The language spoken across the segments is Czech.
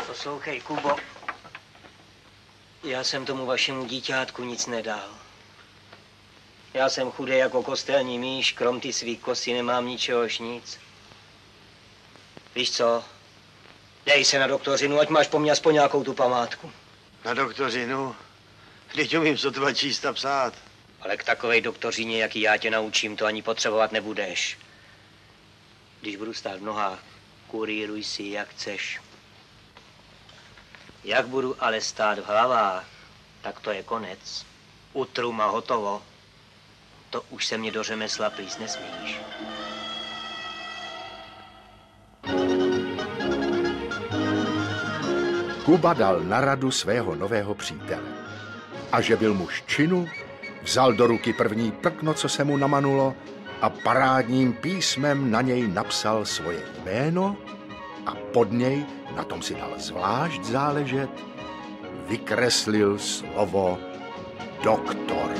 Poslouchej, Kubo. Já jsem tomu vašemu díťátku nic nedal. Já jsem chudý jako kostelní mýš, krom ty svý kosy nemám ničehož nic. Víš co? Dej se na doktorinu, ať máš po mně aspoň nějakou tu památku. Na doktorinu? Vždyť umím sotva číst a psát. Ale k takové doktořině, jaký já tě naučím, to ani potřebovat nebudeš. Když budu stát v nohách, kurýruj si, jak chceš. Jak budu ale stát v hlavách, tak to je konec. Utrum a hotovo. To už se mě do řemesla plíst nesmíš. Kuba dal na radu svého nového přítele. A že byl muž činu, vzal do ruky první prkno, co se mu namanulo, a parádním písmem na něj napsal svoje jméno a pod něj, na tom si dal zvlášť záležet, vykreslil slovo doktor.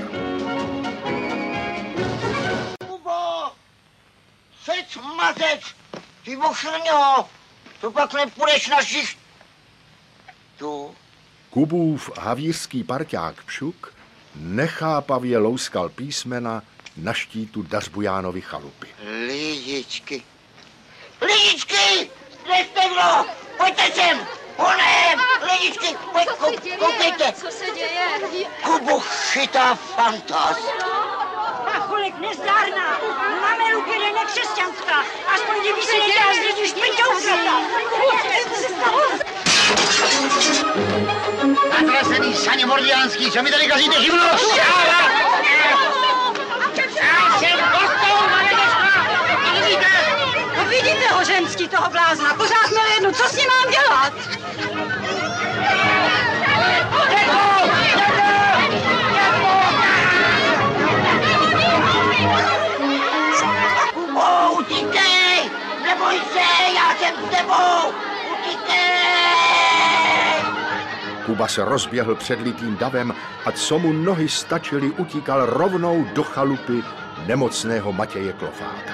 Kubo! Sec mazec! Ty vošrňo! To pak nepůjdeš na šicht. Tu. Kubův havířský parťák Pšuk nechápavě louskal písmena na štítu Dařbujánovy chalupy. Lidičky! Lidičky! Kde jste kdo? Pojďte sem! Honem! Lidičky! Koukejte! Co se děje? Kubu chytá fantaz. Pacholek nezdárná! Máme luky nekřesťanská! Aspoň kdyby se nedělal z lidí špičouka! Co se stalo? Natrasený saně mordiánský, co mi tady kazíte živnost? Já jsem kostou, No vidíte ho, ženský, toho blázna, pořád měl jednu, co s ním mám dělat? Kubo, utíkej! Neboj se, já jsem s tebou! Utíkej! Kuba se rozběhl před litým davem a co mu nohy stačily, utíkal rovnou do chalupy nemocného Matěje Klofáta.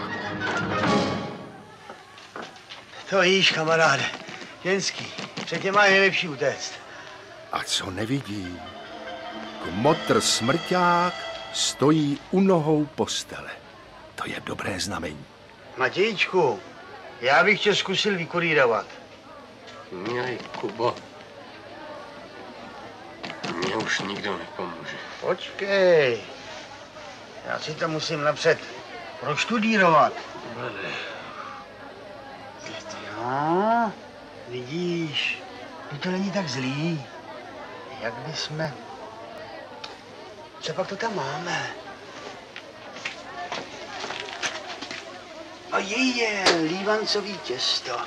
To jíš, kamaráde. Ženský, před tě má nejlepší utéct. A co nevidí? Kmotr smrťák stojí u nohou postele. To je dobré znamení. Matějčku, já bych tě zkusil vykurírovat. Milý Kubo, mně už nikdo nepomůže. Počkej. Já si to musím napřed proštudírovat. No, vidíš, to není tak zlý. Jak bychom... Co pak to tam máme? A je lívancový těsto.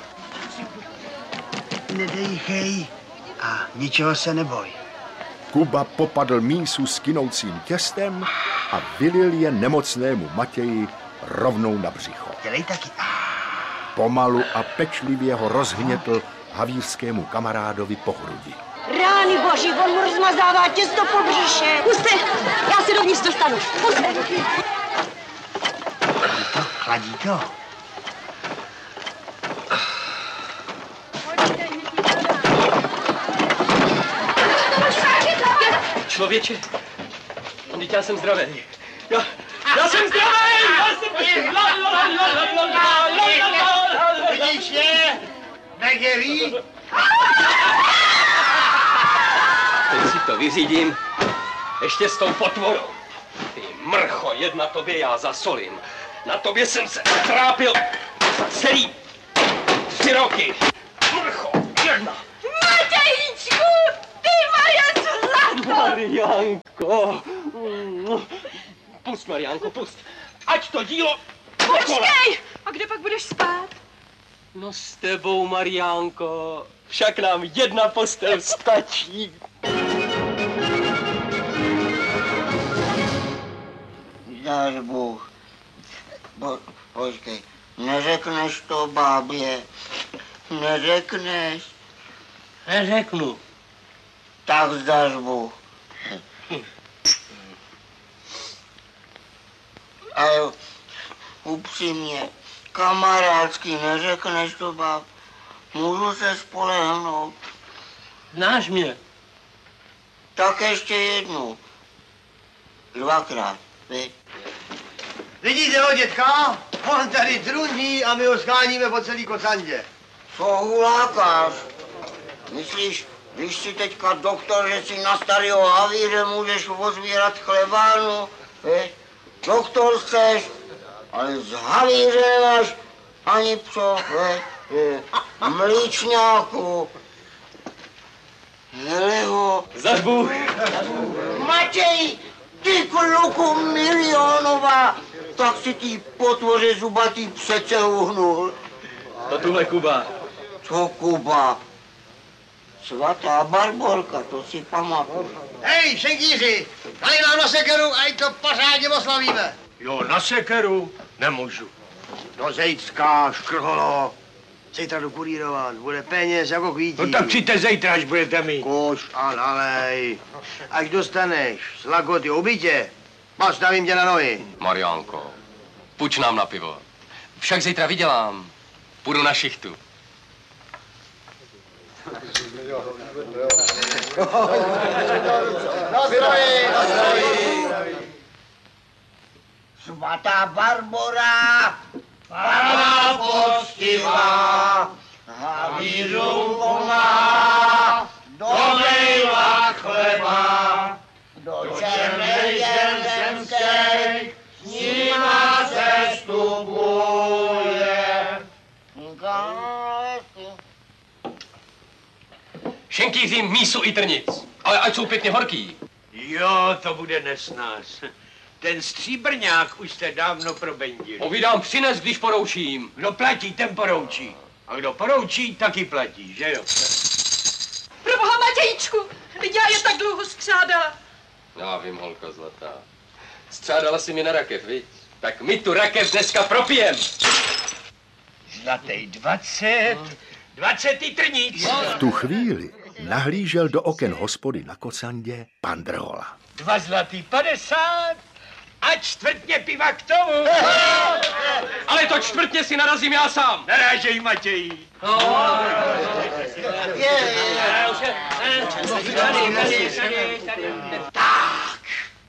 Nedejchej a ničeho se neboj. Kuba popadl mísu s kynoucím těstem a vylil je nemocnému Matěji rovnou na břicho. Dělej taky. Pomalu a pečlivě ho rozhnětl havířskému kamarádovi po hrudi. Rány boží, on mu rozmazává těsto po břiše. Puste, já se dovnitř dostanu. Puste. Chladí to? Člověče, teď já jsem zdravý. Já jsem zdravý! Vidíš je? Negeví? Teď si to vyřídím. Ještě s tou potvorou. Ty mrcho, jedna tobě já zasolím. Na tobě jsem se trápil celý 3 roky. Mrcho, jedna. Matějíčku, ty moje zlato! Mariánko. Pust, Mariánko, pust. Ať to dílo Počkej! A kde pak budeš spát? No s tebou, Mariánko. Však nám jedna postel stačí. Dáš Bůh. Počkej, neřekneš to bábě. Neřekneš. Neřeknu. Tak zdáš Bůh. Ale upřímně, kamarádsky, neřekneš to báb. Můžu se spolehnout. Znáš mě? Tak ještě jednou. 2krát, viď? Vidíte ho, dětka? On tady druní a my ho scháníme po celý Kocandě. Co hulákáš? Myslíš, když si teďka doktor, že si na starého havíře můžeš ozvírat chlebánu, viď? Doktor chceš, ale z havíře nemáš ani pso, viď? Mlíčňáku. Hele ho. Zařbu. Matěj, ty kluku milionová, tak si ty potvoře zubatý přece uhnul. To tuhle Kuba. Co Kuba? Svatá Barborka, to si pamatuju. Hej, šenkýři, dali nám na sekeru a i to pořádně oslavíme. Jo, na sekeru nemůžu. Do Zejcka, škrholo. Zítra jdu kurírovat, bude peněz jako kvítí. No tak přijďte zítra, až budete mít. Koš a nalej. Až dostaneš z Lagoty obytě, postavím tě na nohy. Mariánko, půjč nám na pivo. Však zítra vydělám. Půjdu na šichtu. Na zdraví, na zdraví. Svatá Barbora, Pana poctivá, havířům pomáhá, dobejvá chleba, do černej zemskej, s nima sestupuje. Šenkýřím mísu i trnic, ale ať jsou pěkně horký. Jo, to bude nesnás. Ten stříbrňák už jste dávno probendili. Povídám, přines, když poroučím. Kdo platí, ten poroučí. A kdo poroučí, taky platí, že jo? Proboha, Matějčku, teď já je tak dlouho skřádala. Já vím, holka zlatá. Střádala si mi na rakev, viď? Tak my tu rakev dneska propijem. Zlatý 20, 20 trníc. V tu chvíli nahlížel do oken hospody na Kocandě pan Drhola. 2 zlatý 50 a čtvrtně piva k tomu. Ale to čtvrtně si narazím já sám. Narážej, Matěj. Tak.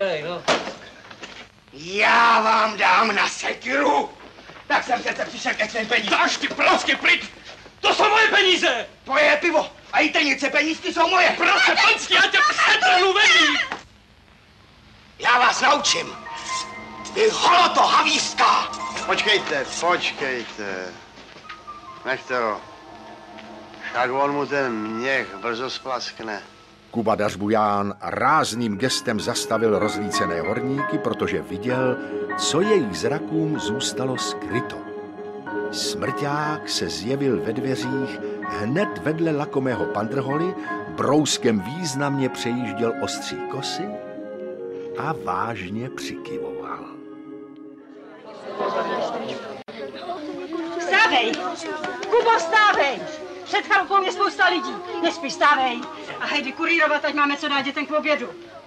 Já vám dám na sekiru. Tak jsem se přišel ke svým penízem. Dáš ty prostě pryč! To jsou moje peníze! Tvoje pivo a i tenice penízky jsou moje. Prostě panský, já tě předrhnu vedí! Já vás naučím. Vy holoto havířská. Počkejte, počkejte. Nech to. Však on mu ten měch brzo splaskne. Kuba Dařbuján rázným gestem zastavil rozlícené horníky, protože viděl, co jejich zrakům zůstalo skryto. Smrťák se zjevil ve dveřích hned vedle lakomého pandrholy, brouskem významně přejížděl ostří kosy a vážně přikyvoval. Vstávej! Kubo, vstávej! Před chalupou je spousta lidí. Nespí, vstávej. A hejdi kurírovat, ať máme co dát dětem k obědu.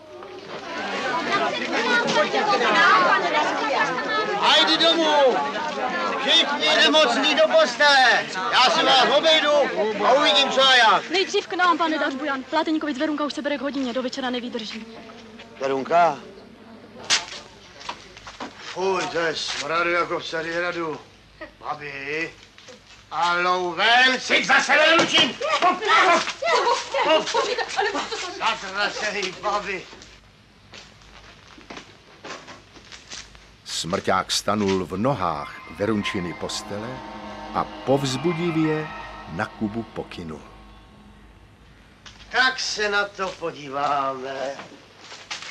Hajdi domů! Všichni nemocní do postele! Já si vás obejdu a uvidím, co a jak. Nejdřív k nám, pane Dařbujan. Pláteníkovic Verunka už se bere k hodině, do večera nevydrží. Verunka? Fuj, to je smradu jako v Carihradu. Babi, a louven si zase nelučím! Zatracený babi. Smrťák stanul v nohách Verunčiny postele a povzbudivě na Kubu pokynul. Tak se na to podíváme.